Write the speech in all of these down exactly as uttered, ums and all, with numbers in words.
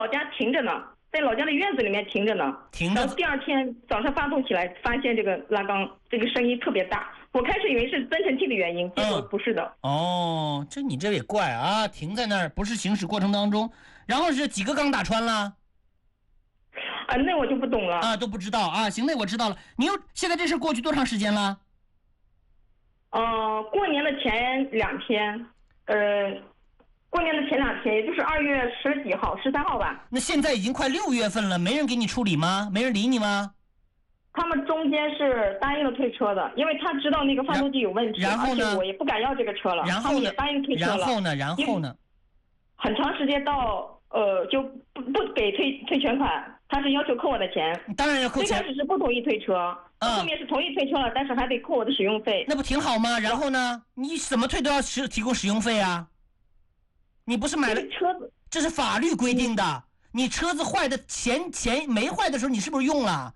老家停着呢，在老家的院子里面停着呢。 停着。 然后第二天早上发动起来，发现这个拉缸这个声音特别大。我开始以为是增程器的原因，结果不是的。 嗯、哦，这你这也怪啊！停在那儿不是行驶过程当中，然后是几个缸打穿了？ 啊，那我就不懂了啊，都不知道啊。行，那我知道了。你又现在这事过去多长时间了？ 呃，过年的前两天，呃，过年的前两天，也就是二月十几号、十三号吧。 那现在已经快六月份了，没人给你处理吗？没人理你吗？ 他们中间是答应了退车的，因为他知道那个发动机有问题， 然后呢， 而且我也不敢要这个车了。 然后呢， 他们也答应退车了。 然后呢？然后呢？ 很长时间到呃就不不给退退全款，他是要求扣我的钱。 当然要扣钱。 最开始是不同意退车， 嗯、 后面是同意退车了，但是还得扣我的使用费。 那不挺好吗？然后呢？你怎么退都要使提供使用费啊？你不是买了车子？ 这是法律规定的。嗯、你车子坏的前前没坏的时候，你是不是用了？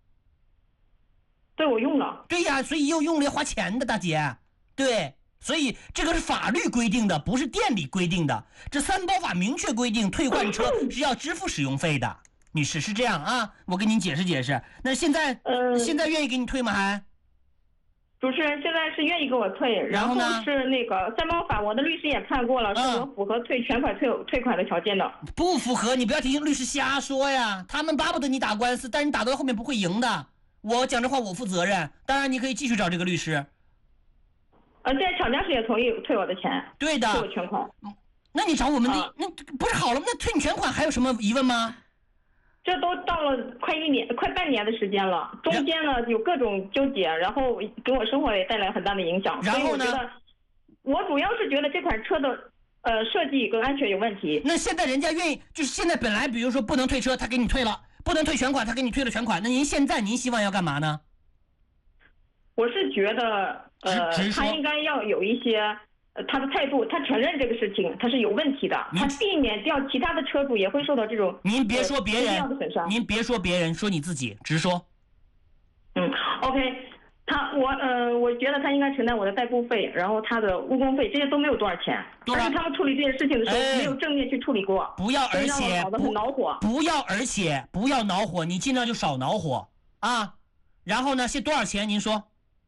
对，我用了。 对呀，所以又用了要花钱的，大姐。对，所以这个是法律规定的，不是店里规定的。这三包法明确规定，退换车是要支付使用费的。女士是这样啊，我跟您解释解释。那现在， 呃， 现在愿意给你退吗？还？ 主持人现在是愿意给我退，然后呢是那个三包法，我的律师也看过了， 嗯、 是我符合退全款退退款的条件的。 不符合，你不要听律师瞎说呀，他们巴不得你打官司，但是你打到后面不会赢的。我讲这话我负责任，当然你可以继续找这个律师。 呃，现在厂家是也同意退我的钱， 对的， 退我全款。 那你找我们的、 啊、 那不是好了吗？那退你全款还有什么疑问吗？ 这都到了快一年、快半年的时间了，中间呢有各种纠结，然后给我生活也带来很大的影响。 然后呢？ 所以我觉得，我主要是觉得这款车的呃设计跟安全有问题。 那现在人家愿意，就是现在本来比如说不能退车，他给你退了。不能退全款，他给你退了全款，那您现在您希望要干嘛呢？ 我是觉得，呃，他应该要有一些，呃，他的态度，他承认这个事情他是有问题的，他避免掉其他的车主也会受到这种。 您别说别人， 呃、的损伤。 您别说别人，说你自己，直说。 嗯 ，OK， 他我呃，我觉得他应该承担我的代步费，然后他的误工费，这些都没有多少钱。但是他们处理这件事情的时候、哎、没有正面去处理过。 不要，而且搞得很恼火。 不要，而且不要恼火，你尽量就少恼火啊。然后呢，是多少钱？您说。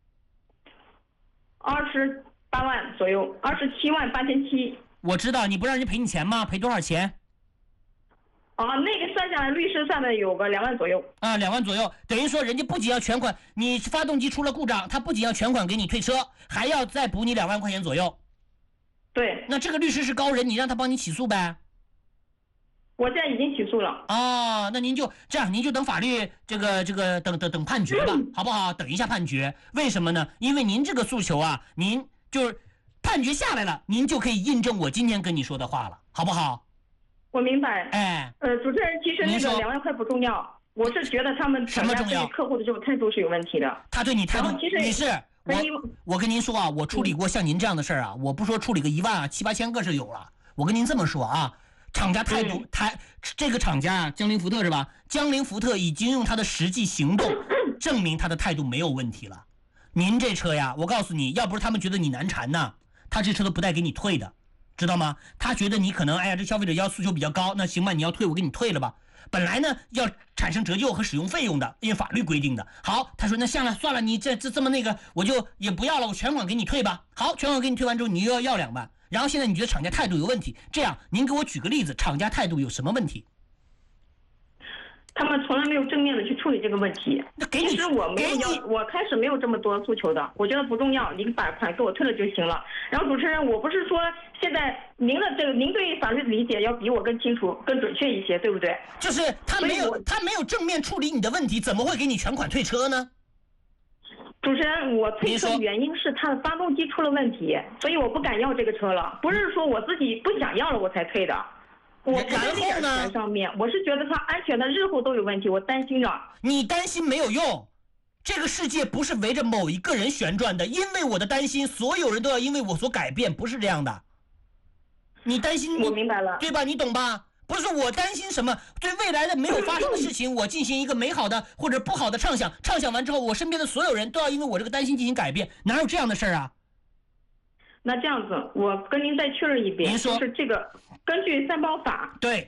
二十八万左右，二十七万八千七。 我知道，你不让人赔你钱吗？赔多少钱？ 啊，那个算下来，律师算的有个两万左右。 啊，两万左右，等于说人家不仅要全款，你发动机出了故障，他不仅要全款给你退车，还要再补你两万块钱左右。 对。 那这个律师是高人，你让他帮你起诉呗。 我现在已经起诉了。 哦，那您就这样，您就等法律这个这个等等等判决吧，好不好？等一下判决，为什么呢？因为您这个诉求啊，您就是判决下来了，您就可以印证我今天跟你说的话了，好不好？ 我明白。 哎， 呃，主持人，其实那个两万块不重要，我是觉得他们厂家对客户的这种态度是有问题的。 他对你态度， 其实女士，我我跟您说啊，我处理过像您这样的事儿啊，我不说处理个一万啊，七八千个是有了。我跟您这么说啊。厂家态度，态、嗯、这个厂家啊，江铃福特是吧？江铃福特已经用他的实际行动证明他的态度没有问题了。您这车呀，我告诉你，要不是他们觉得你难缠呢，他这车都不带给你退的，知道吗？他觉得你可能，哎呀，这消费者要诉求比较高，那行吧，你要退，我给你退了吧。本来呢要产生折旧和使用费用的，因为法律规定的。好，他说那算了算了，你这这这么那个，我就也不要了，我全款给你退吧。好，全款给你退完之后，你又要要两万。然后现在你觉得厂家态度有问题，这样您给我举个例子，厂家态度有什么问题？ 他们从来没有正面的去处理这个问题。 那给你， 其实我没有要，我开始没有这么多诉求的，我觉得不重要，你把款给我退了就行了。然后主持人，我不是说现在您的这个您对法律的理解要比我更清楚、更准确一些，对不对？ 就是他没有他没有正面处理你的问题，怎么会给你全款退车呢？ 主持人，我退车的原因是它的发动机出了问题，所以我不敢要这个车了。不是说我自己不想要了我才退的，我不在这点钱上面，我是觉得它安全的日后都有问题，我担心着。 你担心没有用，这个世界不是围着某一个人旋转的，因为我的担心，所有人都要因为我所改变，不是这样的。你担心， 我明白了， 对吧？你懂吧？不是我担心什么，对未来的没有发生的事情，我进行一个美好的或者不好的畅想，畅想完之后，我身边的所有人都要因为我这个担心进行改变，哪有这样的事儿啊？ 那这样子，我跟您再确认一遍， 您说， 就是这个根据三包法， 对，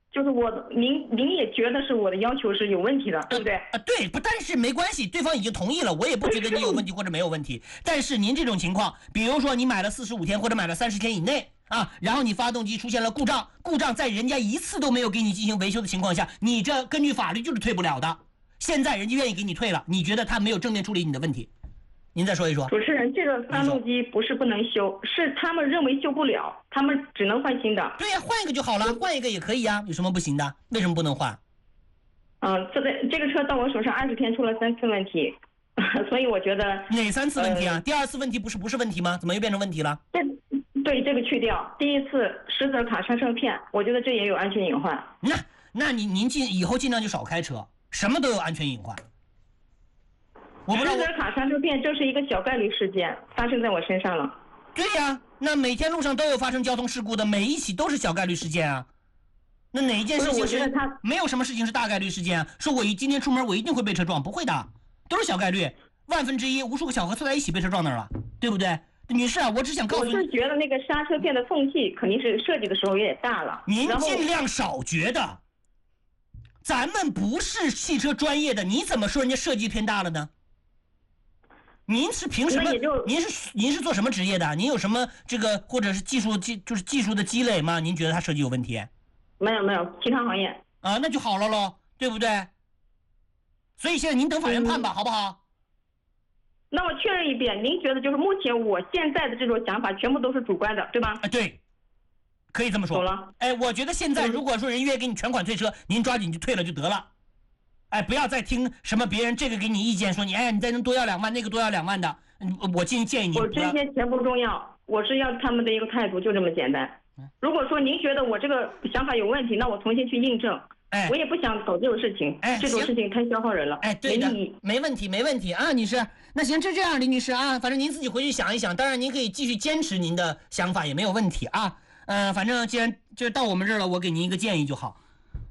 就是我，您您也觉得是我的要求是有问题的，对不对？ 啊，对，不，但是没关系，对方已经同意了，我也不觉得你有问题或者没有问题。但是您这种情况，比如说你买了四十五天或者买了三十天以内啊，然后你发动机出现了故障，故障在人家一次都没有给你进行维修的情况下，你这根据法律就是退不了的。现在人家愿意给你退了，你觉得他没有正面处理你的问题？您再说一说。 主持人，这个发动机不是不能修，是他们认为修不了，他们只能换新的。 对呀、啊，换一个就好了，换一个也可以啊，有什么不行的？为什么不能换？ 嗯、呃，这个这个车到我手上二十天出了三次问题，所以我觉得哪三次问题啊？ 呃、 第二次问题不是不是问题吗？怎么又变成问题了？ 这对这个去掉，第一次石子卡刹车片，我觉得这也有安全隐患。 那那您您尽以后尽量就少开车，什么都有安全隐患。我不知道石子卡刹车片，这是一个小概率事件，发生在我身上了。 对呀、啊，那每天路上都有发生交通事故的，每一起都是小概率事件啊。那哪一件事情是没有什么事情是大概率事件啊？说我一今天出门我一定会被车撞，不会的，都是小概率，万分之一，无数个小核凑在一起被车撞那儿了，对不对？女士啊，我只想告诉你， 我是觉得那个刹车片的缝隙肯定是设计的时候有点大了。 您尽量少觉得，咱们不是汽车专业的，你怎么说人家设计偏大了呢？您是凭什么？您是您是做什么职业的？您有什么这个或者是技术技就是技术的积累吗？您觉得它设计有问题？ 没有没有，其他行业啊，那就好了喽，对不对？所以现在您等法院判吧，嗯、好不好？ 那我确认一遍，您觉得就是目前我现在的这种想法全部都是主观的，对吧？ 啊，对，可以这么说。 懂了。 哎，我觉得现在如果说人愿意给你全款退车，您抓紧就退了就得了。哎，不要再听什么别人这个给你意见，说你哎你再能多要两万，那个多要两万的，我建议建议你。 我这些钱不重要，我是要他们的一个态度，就这么简单。如果说您觉得我这个想法有问题，那我重新去印证。 哎， 我也不想搞这种事情， 哎， 这种事情太消耗人了。 哎，对的，没问题，没问题啊，女士。那行，就这样，李女士啊，反正您自己回去想一想，当然您可以继续坚持您的想法也没有问题啊。呃，反正既然就到我们这儿了，我给您一个建议就好。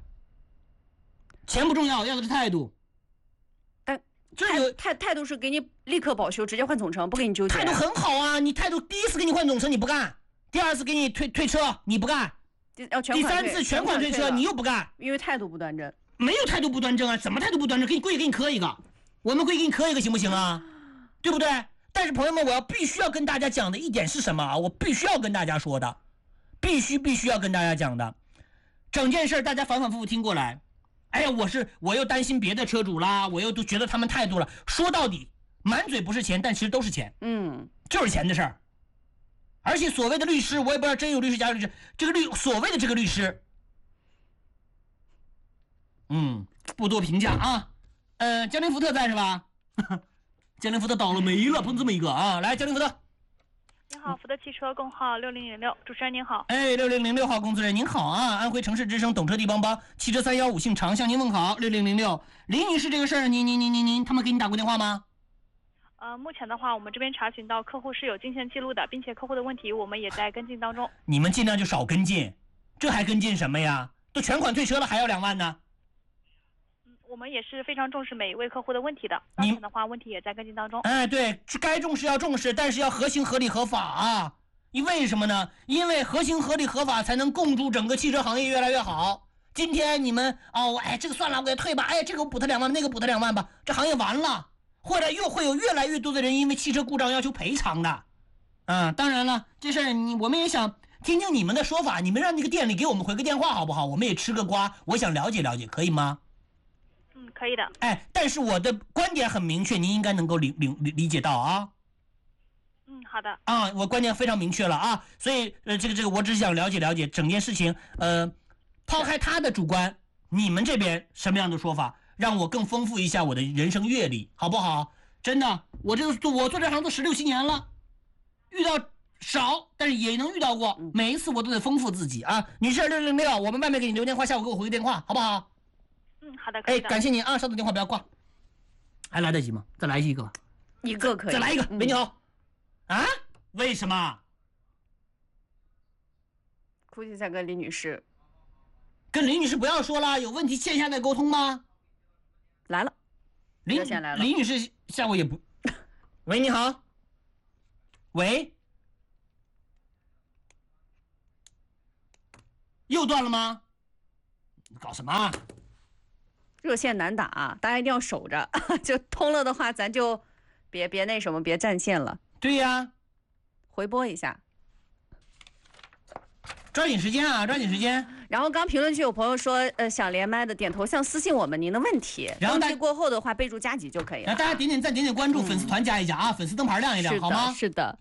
钱不重要，要的是态度。 但这有态态度是给你立刻保修，直接换总成，不给你纠结。 态度很好啊，你态度第一次给你换总成你不干，第二次给你退退车你不干。 要全第三次全款退车，你又不干， 因为态度不端正。 没有态度不端正啊，什么态度不端正？给你跪给你磕一个，我们跪给你磕一个行不行啊？对不对？但是朋友们，我要必须要跟大家讲的一点是什么啊？我必须要跟大家说的，必须必须要跟大家讲的，整件事大家反反复复听过来。哎呀，我是我又担心别的车主啦，我又都觉得他们态度了。说到底，满嘴不是钱，但其实都是钱， 嗯， 就是钱的事儿。而且所谓的律师，我也不知道真有律师假有律师。这个律所谓的这个律师，嗯，不多评价啊。呃，江铃福特在是吧？江铃福特倒了霉了，碰这么一个啊！来，江铃福特。 您好，福特汽车工号六零零六，主持人您好。 哎，六零零六号工作人员您好啊！安徽城市之声懂车帝帮帮汽车三幺五姓常向您问好。六零零六，李女士这个事儿，您您您您您，他们给你打过电话吗？ 呃，目前的话，我们这边查询到客户是有进线记录的，并且客户的问题我们也在跟进当中。 你们尽量就少跟进，这还跟进什么呀？都全款退车了，还要两万呢？ 嗯，我们也是非常重视每一位客户的问题的。当前的话，问题也在跟进当中。 哎，对，该重视要重视，但是要合情合理合法啊！因为什么呢？因为合情合理合法才能共筑整个汽车行业越来越好。今天你们哦，哎，这个算了，我给退吧。哎，这个我补他两万，那个补他两万吧，这行业完了。或者又会有越来越多的人因为汽车故障要求赔偿的，啊，当然了，这事儿你我们也想听听你们的说法，你们让那个店里给我们回个电话好不好？我们也吃个瓜，我想了解了解，可以吗？ 嗯，可以的。 哎，但是我的观点很明确，您应该能够理理理解到啊。 嗯，好的。 啊，我观点非常明确了啊，所以呃，这个这个，我只是想了解了解整件事情，呃，抛开他的主观，你们这边什么样的说法？让我更丰富一下我的人生阅历，好不好？真的，我这个我做这行都十六七年了，遇到少，但是也能遇到过。每一次我都得丰富自己啊！女士六零六，我们外面给你留电话，下午给我回个电话，好不好？ 嗯，好的，可以的。 哎，感谢您啊！稍等电话不要挂，还来得及吗？再来一个吧， 一个可以。 再来一个，喂，你好。 嗯、 啊？为什么？ 估计在跟李女士。 跟李女士不要说了，有问题线下再沟通吗？ 来了， 李来了。 李女士下午也不，喂，你好，喂，又断了吗？ 搞什么？ 热线难打，大家一定要守着，就通了的话，咱就别别那什么，别占线了。 对呀， 回拨一下， 抓紧时间啊，抓紧时间。 然后刚评论区有朋友说，呃，想连麦的点头像私信我们您的问题， 然后登记过后的话备注加急就可以了。 然后大家点点赞，点点关注，嗯、粉丝团加一加啊，粉丝灯牌亮一亮，好吗？ 是的。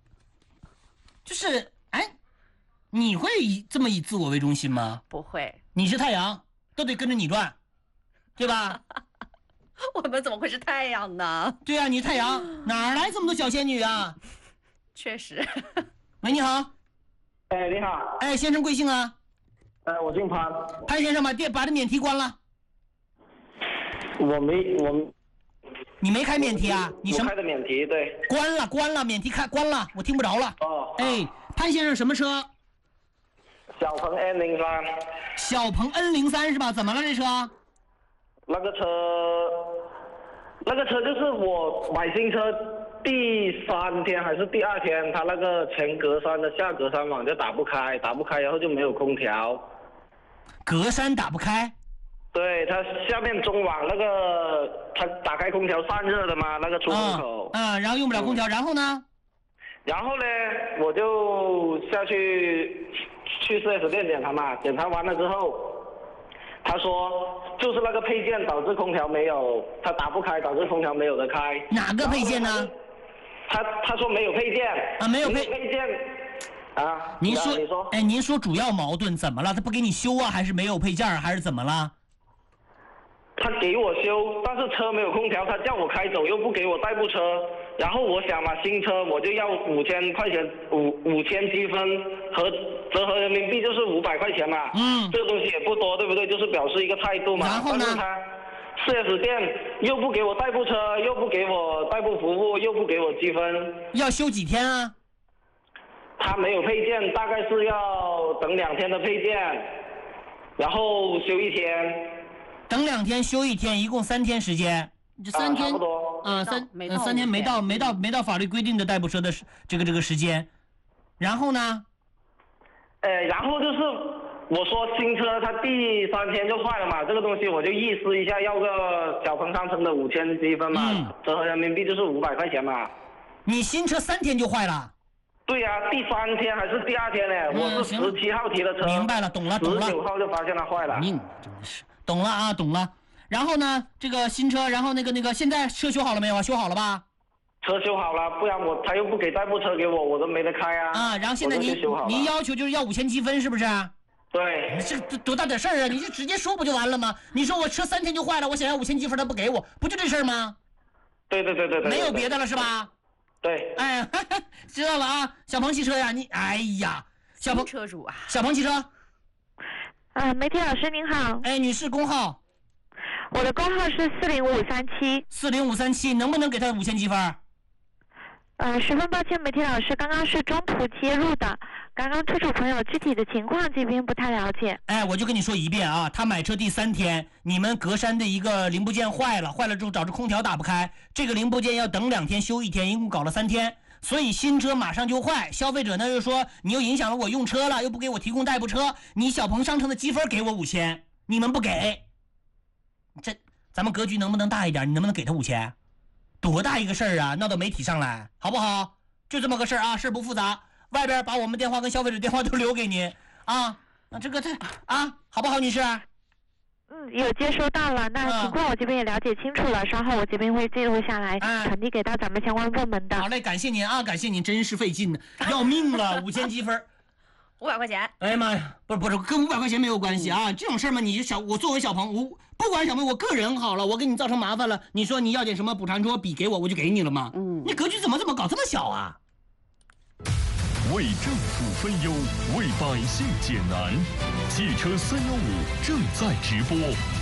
就是哎，你会以这么以自我为中心吗？ 不会。 你是太阳，都得跟着你转，对吧？ 我们怎么会是太阳呢？ 对啊，你是太阳，哪儿来这么多小仙女啊？ 确实。 喂，你好。 哎，你好。 哎，先生贵姓啊？ 呃，我姓潘。 潘先生把电把这免提关了。 我没我。 你没开免提啊？你什么？ 开的免提，对。 关了，关了，免提开关了，我听不着了。 哦。 哎，潘先生什么车？ 小鹏 N 零三。 小鹏 N 零三是吧？怎么了这车？ 那个车，那个车就是我买新车第三天还是第二天，它那个前格栅的下格栅网就打不开，打不开，然后就没有空调。 格栅打不开？ 对，它下面中网那个，它打开空调散热的嘛，那个出风口。 嗯、啊啊，然后用不了空调，嗯、然后呢？ 然后呢，我就下去去 四 S 店检查嘛，检查完了之后，他说就是那个配件导致空调没有，它打不开，导致空调没有得开。 哪个配件呢？ 他他说没有配件啊，没有配配件啊。 您说， 你说， 哎，您说主要矛盾怎么了？他不给你修啊，还是没有配件，还是怎么了？ 他给我修，但是车没有空调，他叫我开走，又不给我代步车。然后我想嘛，新车我就要五千块钱，五五千积分和折合人民币就是五百块钱嘛。 嗯， 这个东西也不多，对不对？就是表示一个态度嘛。 然后呢？ 四 S 店又不给我代步车，又不给我代步服务，又不给我积分。 要修几天啊？ 他没有配件，大概是要等两天的配件，然后修一天。 等两天修一天，一共三天时间。这三天， 啊，差不多。 啊，三呃三天没到没到没到法律规定的代步车的这个这个时间，然后呢？ 呃，然后就是我说新车它第三天就坏了嘛，这个东西我就意思一下，要个小鹏商城的五千积分嘛，嗯、折合人民币就是五百块钱嘛。 你新车三天就坏了？ 对呀、啊，第三天还是第二天呢？嗯、我是十七号提的车。 明白了，懂了，懂了。 十九号就发现它坏了。 命真的是，懂了啊，懂了。然后呢，这个新车，然后那个那个，现在车修好了没有啊？修好了吧？ 车修好了，不然我他又不给代步车给我，我都没得开啊。 啊，然后现在您您要求就是要五千积分，是不是？ 对。 这多大点事儿啊？你就直接说不就完了吗？你说我车三天就坏了，我想要五千积分，他不给我，不就这事儿吗？ 对对对对对。 没有别的了是吧？ 对。 哎，哈哈知道了啊，小鹏汽车呀，你哎呀，小鹏车主啊， 小鹏汽车。 呃，媒体老师您好。 哎，女士，工号。 我的工号是四零五三七。 四零五三七，能不能给他五千积分？ 呃，十分抱歉，媒体老师，刚刚是中途接入的，刚刚车主朋友具体的情况这边不太了解。 哎，我就跟你说一遍啊，他买车第三天，你们格栅的一个零部件坏了，坏了之后导致空调打不开，这个零部件要等两天修一天，一共搞了三天，所以新车马上就坏。消费者呢又说你又影响了我用车了，又不给我提供代步车，你小鹏商城的积分给我五千，你们不给。这咱们格局能不能大一点？你能不能给他五千？多大一个事儿啊！闹到媒体上来，好不好？就这么个事儿啊，事儿不复杂。外边把我们电话跟消费者电话都留给你啊。那这个这啊，好不好，女士？ 嗯，有接收到了，那情况我这边也了解清楚了，嗯、稍后我这边会记录下来，传递给到咱们相关部门的。 好嘞，感谢您啊，感谢您，真是费劲呢，要命了，五千积分。 五百块钱， 哎呀妈呀，不是不是，跟五百块钱没有关系啊！嗯、这种事儿嘛，你就小我作为小鹏，我不管小鹏，我个人好了，我给你造成麻烦了，你说你要点什么补偿，说笔给我，我就给你了嘛。嗯，你格局怎么这么搞这么小啊？ 为政府分忧，为百姓解难，汽车三幺五正在直播。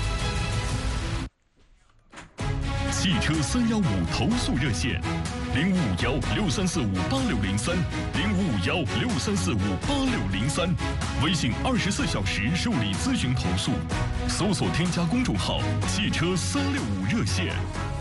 汽车三幺五投诉热线：零五五幺六三四五八六零三，零五五幺六三四五八六零三。微信二十四小时受理咨询投诉，搜索添加公众号“汽车三六五热线”。